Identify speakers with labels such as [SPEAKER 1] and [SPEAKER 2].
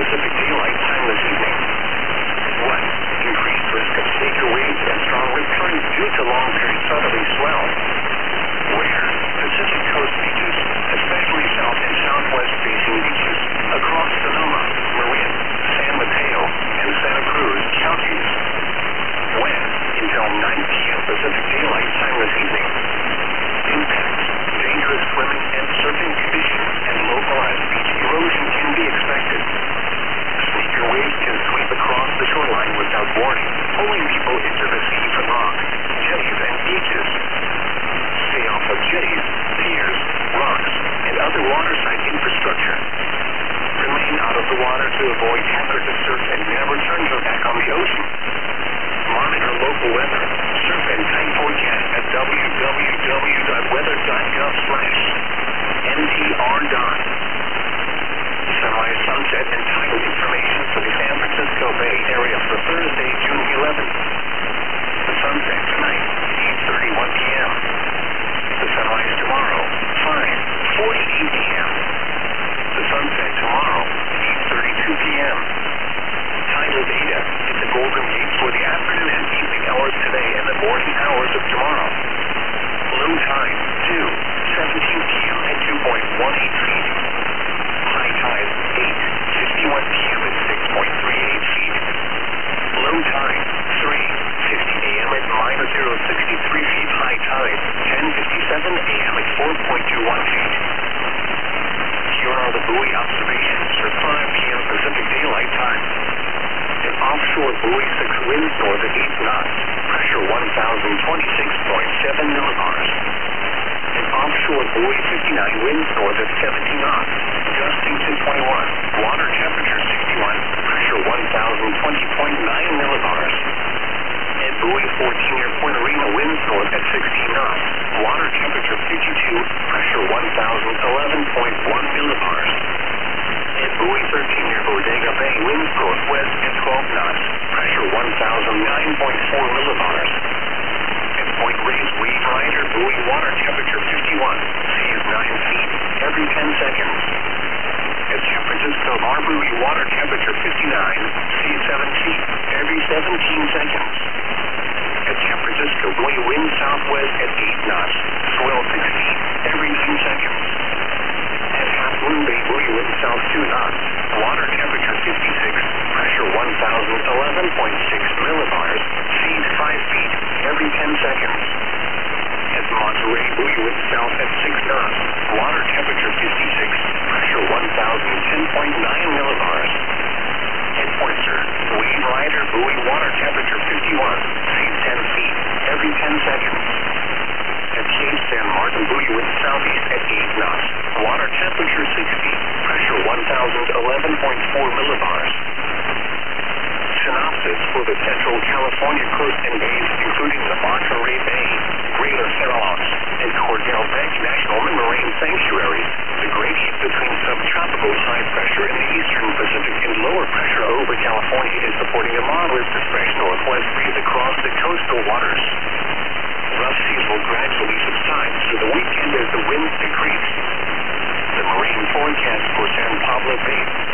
[SPEAKER 1] Pacific Daylight Time this evening. 1. Increased risk of sneaker waves and strong rip currents due to long-period southerly swell. Where Pacific Coast beaches, especially south and southwest facing beaches, across Sonoma, Marin, San Mateo, and Santa Cruz counties. When until 9 p.m. Pacific Daylight Time this evening. Impacts, dangerous swimming and surfing conditions, and localized beach erosion can be expected. Sneaker waves can sweep across the shoreline without warning, pulling people into the sea from rock, jetties, and beaches. Stay off of jetties, piers, rocks, and other waterside infrastructure. Remain out of the water to avoid hazardous surf and never turn your back on the ocean. Monitor local weather, surf and time forecast at www.weather.gov/NPR. Sunrise, sunset, and tidal information for the San Francisco Bay Area for Thursday, June 11th. The sunset tonight, 8:31 p.m. The sunrise tomorrow, 5:48 p.m. The sunset tomorrow, 8:32 p.m. Tidal data at the Golden Gate for the afternoon and evening hours today and the morning hours of tomorrow. Low tide, 2:17 p.m. at 2.18 feet. High tide, 8:51 p.m. at 6.38 feet. Low tide, 3:50 a.m. at -0.63 feet. High tide, 10:57 a.m. at 4.21 feet. Here are the buoy observations for 5 p.m. Pacific Daylight Time. An offshore buoy 6 winds north at 8 knots, pressure 1,026.7 millibars. An offshore buoy 59 winds north at 70 knots, gusting to 21, water temperature 61, pressure 1,020.9 millibars. And buoy 14 near Puerto Rico winds north at 16 knots, water temperature 52, pressure 1,011.1 millibars. And buoy 13 near Bodega Bay winds northwest at 12 knots, pressure 1,009.4 millibars. At Point Reyes Wave Rider buoy water temperature 51, seas 9 feet every 10 seconds. At San Francisco Bar buoy water temperature 59, seas 7 feet every 17 seconds. At San Francisco buoy wind southwest at 8 knots, swell 6 feet every 9 seconds. At Half Moon Bay buoy wind south 2 knots, water temperature 56, pressure 1,011.6 millibars, seas 5 feet every 10 seconds. At Monterey buoy wind south at 6 knots, water temperature 56, pressure 1,010.9 millibars. At Pointer, Wave Rider buoy water temperature 51, seas 10 feet every 10 seconds. At Cape San Martin buoy wind southeast at 8 knots, water temperature 60, pressure 1,011.4 millibars. Synopsis for the Central California coast and bays, including the Monterey Bay, Greater Farallons, and Cordell Bank National Marine Sanctuaries. The great heat between subtropical high pressure in the eastern Pacific and lower pressure over California is supporting a moderate to fresh northwest breeze across the coastal waters. Rough seas will gradually subside through the weekend as the winds decrease. The marine forecast for San Pablo Bay,